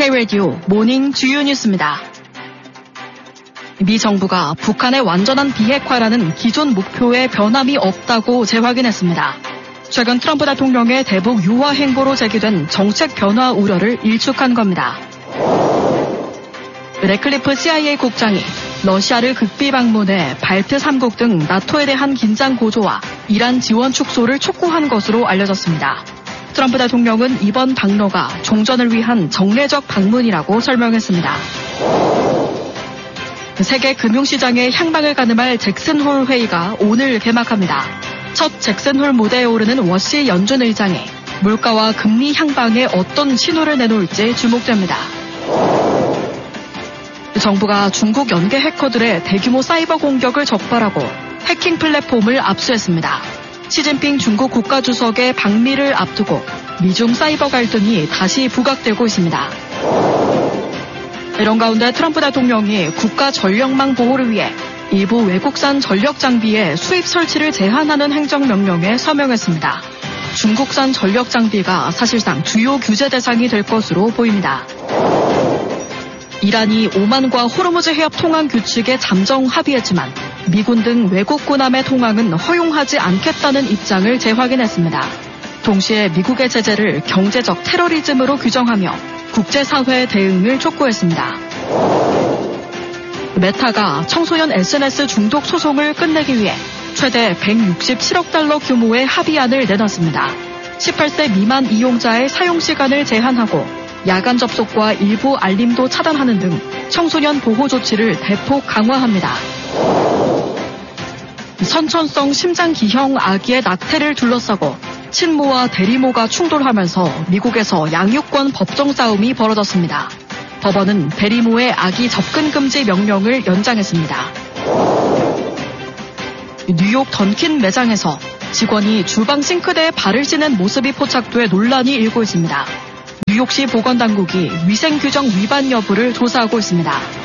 K-Radio 모닝 주요 뉴스입니다. 미 정부가 북한의 완전한 비핵화라는 기존 목표에 변함이 없다고 재확인했습니다. 최근 트럼프 대통령의 대북 유화 행보로 제기된 정책 변화 우려를 일축한 겁니다. 래클리프 CIA 국장이 러시아를 극비 방문해 발트 3국 등 나토에 대한 긴장 고조와 이란 지원 축소를 촉구한 것으로 알려졌습니다. 트럼프 대통령은 이번 방로가 종전을 위한 정례적 방문이라고 설명했습니다. 세계 금융시장의 향방을 가늠할 잭슨홀 회의가 오늘 개막합니다. 첫 잭슨홀 무대에 오르는 워시 연준 의장이 물가와 금리 향방에 어떤 신호를 내놓을지 주목됩니다. 정부가 중국 연계 해커들의 대규모 사이버 공격을 적발하고 해킹 플랫폼을 압수했습니다. 시진핑 중국 국가주석의 방미를 앞두고 미중 사이버 갈등이 다시 부각되고 있습니다. 이런 가운데 트럼프 대통령이 국가 전력망 보호를 위해 일부 외국산 전력 장비의 수입 설치를 제한하는 행정명령에 서명했습니다. 중국산 전력 장비가 사실상 주요 규제 대상이 될 것으로 보입니다. 이란이 오만과 호르무즈 해협 통항 규칙에 잠정 합의했지만 미군 등 외국군함의 통항은 허용하지 않겠다는 입장을 재확인했습니다. 동시에 미국의 제재를 경제적 테러리즘으로 규정하며 국제사회의 대응을 촉구했습니다. 메타가 청소년 SNS 중독 소송을 끝내기 위해 최대 167억 달러 규모의 합의안을 내놨습니다. 18세 미만 이용자의 사용 시간을 제한하고 야간 접속과 일부 알림도 차단하는 등 청소년 보호 조치를 대폭 강화합니다. 선천성 심장기형 아기의 낙태를 둘러싸고 친모와 대리모가 충돌하면서 미국에서 양육권 법정 싸움이 벌어졌습니다. 법원은 대리모의 아기 접근 금지 명령을 연장했습니다. 뉴욕 던킨 매장에서 직원이 주방 싱크대에 발을 찌는 모습이 포착돼 논란이 일고 있습니다. 뉴욕시 보건당국이 위생규정 위반 여부를 조사하고 있습니다.